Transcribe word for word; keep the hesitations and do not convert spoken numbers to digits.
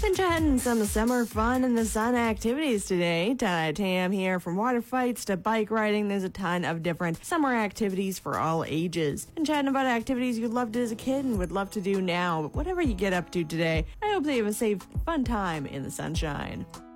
been chatting some summer fun and the sun activities today. Tana Tam here. From water fights to bike riding, there's a ton of different summer activities for all ages. And chatting about activities you loved as a kid and would love to do now. But whatever you get up to today, I hope that you have a safe, fun time in the sunshine.